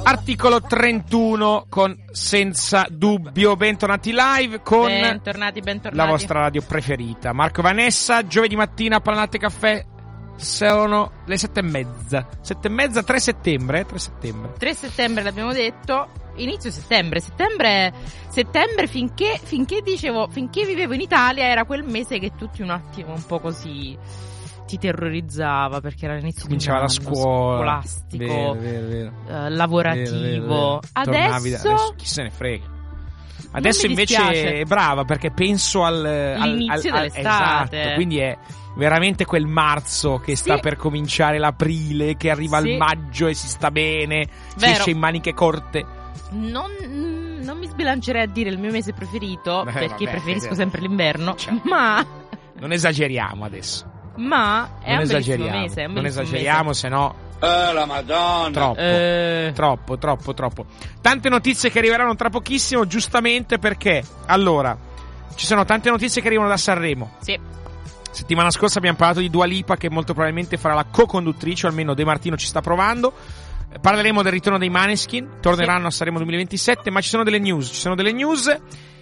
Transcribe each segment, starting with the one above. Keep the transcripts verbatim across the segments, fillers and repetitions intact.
Articolo trentuno con Senza Dubbio. Bentornati live con bentornati, bentornati. la vostra radio preferita. Marco Vanessa, giovedì mattina, Planate Caffè. Sono le sette e mezza. Sette e mezza, tre settembre. tre settembre. tre settembre l'abbiamo detto. Inizio settembre. Settembre, settembre finché, finché dicevo, finché vivevo in Italia era quel mese che tutti un attimo un po' così ti terrorizzava, perché era l'inizio cominciava la scuola, scolastico, vero, vero, vero. Uh, lavorativo. Vero, vero, vero. Adesso... adesso chi se ne frega. Adesso invece dispiace. è brava, perché penso al all'inizio al, al, dell'estate. Esatto, quindi è veramente quel marzo che sta sì. per cominciare, l'aprile che arriva sì. al maggio e si sta bene, Vero. si esce in maniche corte. Non, non mi sbilancerei a dire il mio mese preferito, Beh, perché vabbè, preferisco eh, sempre l'inverno, cioè, ma non esageriamo adesso. ma è non un bellissimo esageriamo, mese, è un non bellissimo esageriamo, mese. se no Eh, la Madonna. Troppo, Eh. troppo, troppo, troppo. Tante notizie che arriveranno tra pochissimo, giustamente perché, allora, ci sono tante notizie che arrivano da Sanremo. Sì. Settimana scorsa abbiamo parlato di Dua Lipa, che molto probabilmente farà la co-conduttrice, o almeno De Martino ci sta provando. Parleremo del ritorno dei Maneskin, torneranno sì. a Sanremo duemilaventisette, ma ci sono delle news, ci sono delle news.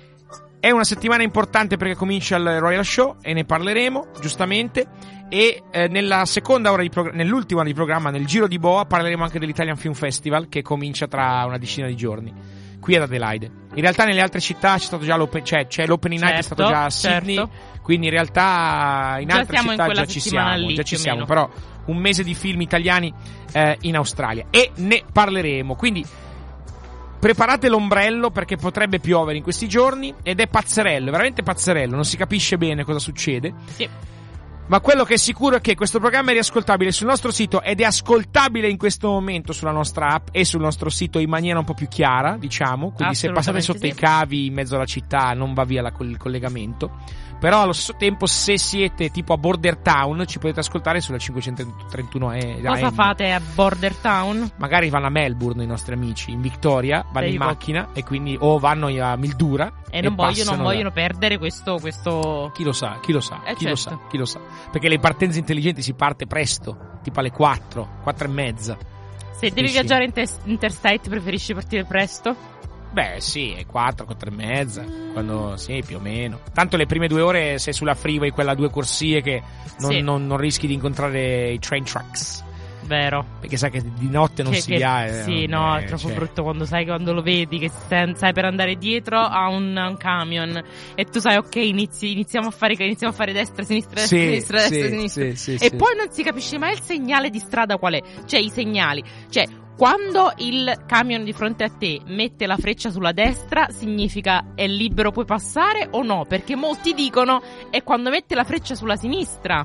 È una settimana importante perché comincia il Royal Show e ne parleremo, giustamente. E eh, nella seconda ora di programma, nell'ultima ora di programma, nel giro di boa, parleremo anche dell'Italian Film Festival, che comincia tra una decina di giorni qui ad Adelaide. In realtà nelle altre città c'è stato già l'open, cioè c'è l'opening night, certo, è stato già a Sydney, certo. Quindi in realtà in già altre siamo città in già ci settimana siamo, lì, già ci più o siamo, meno. però un mese di film italiani eh, in Australia e ne parleremo. Quindi preparate l'ombrello perché potrebbe piovere in questi giorni ed è pazzerello, veramente pazzerello, non si capisce bene cosa succede. Sì. Ma quello che è sicuro è che questo programma è riascoltabile sul nostro sito ed è ascoltabile in questo momento sulla nostra app e sul nostro sito in maniera un po' più chiara, diciamo. Quindi se passate sotto sì. i cavi in mezzo alla città non va via la, il collegamento. Però allo stesso tempo, se siete tipo a Border Town, ci potete ascoltare sulla cinquecentotrentuno E. Cosa fate a Border Town? Magari vanno a Melbourne i nostri amici, in Victoria, vanno Sei in po- macchina e quindi o vanno a Mildura e non, e vogliono, non da... vogliono perdere questo, questo... Chi lo sa, chi lo sa, eh chi certo. lo sa, chi lo sa. Perché le partenze intelligenti si parte presto, tipo alle quattro, quattro e mezza. Se devi sì, viaggiare sì. in tes- interstate preferisci partire presto? Beh sì, è quattro, quattro e mezza, quando sì, più o meno. Tanto le prime due ore sei sulla freeway, quella a due corsie che non, sì. non, non rischi di incontrare i train tracks. Vero. Perché sai che di notte non che, si che, via. Eh, sì, eh, no, è troppo cioè. brutto quando sai quando lo vedi che stai, sai per andare dietro a un, un camion e tu sai ok inizi, iniziamo a fare iniziamo a fare destra, sinistra, sì, sinistra, sì, destra, sinistra sì, sì, e sì. poi non si capisce mai il segnale di strada qual è, cioè i segnali, cioè quando il camion di fronte a te mette la freccia sulla destra significa è libero, puoi passare o no, perché molti dicono è quando mette la freccia sulla sinistra,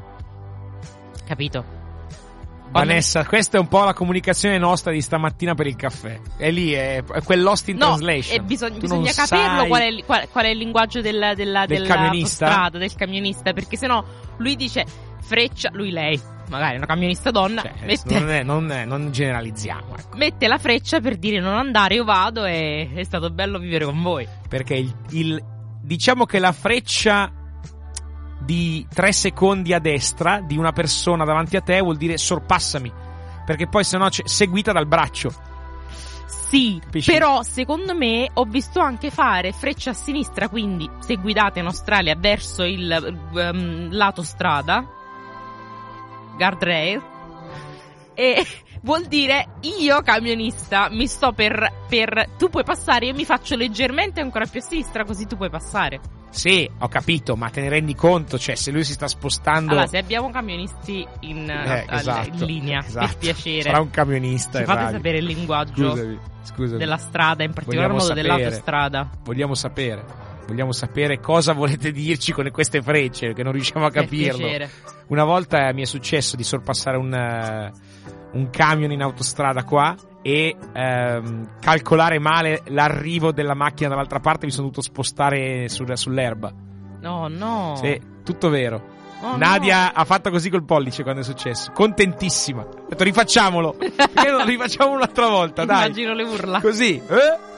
capito? Vanessa, questa è un po' la comunicazione nostra di stamattina per il caffè. È lì, è, è quel lost in no, translation. E bisogna, tu bisogna non capirlo sai... qual, è, il, qual, qual è il linguaggio della, della, del della camionista? strada, del camionista, perché sennò lui dice freccia, lui lei, magari una camionista donna, cioè, mette, non, è, non, è, non generalizziamo, ecco. mette la freccia per dire non andare, io vado e è stato bello vivere con voi. Perché il, il diciamo che la freccia di tre secondi a destra di una persona davanti a te vuol dire sorpassami, perché poi sennò c'è seguita dal braccio. Sì, Capisci? però secondo me ho visto anche fare freccia a sinistra, quindi se guidate in Australia verso il um, lato strada, guardrail, e vuol dire io camionista mi sto per, per tu puoi passare, io mi faccio leggermente ancora più a sinistra così tu puoi passare. Sì, ho capito, ma te ne rendi conto? Cioè, se lui si sta spostando... Allora, se abbiamo camionisti in, eh, al, esatto, in linea, esatto. per piacere, sarà un camionista. ci fate sapere il linguaggio scusami, scusami. della strada, in particolar Vogliamo modo sapere. dell'autostrada. Vogliamo sapere. Vogliamo sapere cosa volete dirci con queste frecce, che non riusciamo a Per capirlo. piacere. Una volta mi è successo di sorpassare un, uh, un camion in autostrada qua e um, calcolare male l'arrivo della macchina dall'altra parte, mi sono dovuto spostare sul, sull'erba. No, no. Sì, tutto vero. Oh, Nadia no. ha fatto così col pollice quando è successo, contentissima. Ho detto rifacciamolo, perché non lo rifacciamo un'altra volta, dai. Immagino le urla. Così, eh?